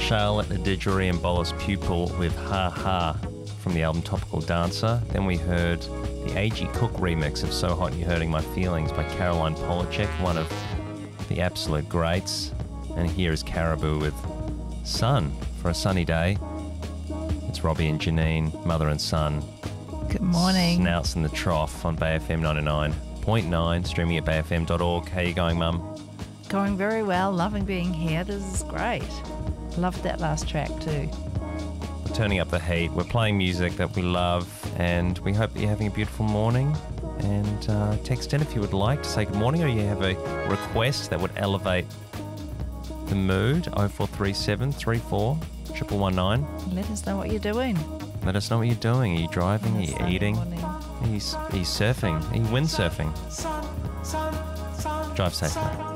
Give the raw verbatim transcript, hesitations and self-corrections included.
Charlotte Adidgery and Bolus Pupil with Ha Ha from the album Topical Dancer. Then we heard the A G Cook remix of So Hot You're Hurting My Feelings by Caroline Polachek, one of the absolute greats. And here is Caribou with Sun for a sunny day. It's Robbie and Janine, mother and son. Good morning. Snouts in the trough on Bay F M ninety-nine point nine, streaming at bay f m dot org. How you going, Mum? Going very well. Loving being here. This is great. Loved that last track too. Turning up the heat. We're playing music that we love, and we hope that you're having a beautiful morning. And uh, text in if you would like to say good morning, or you have a request that would elevate the mood. oh four three seven, three four, one one one nine. Let us know what you're doing. Let us know what you're doing. Are you driving? Are you Sunday eating? morning. Are you, are you surfing? Are you windsurfing? Drive safely.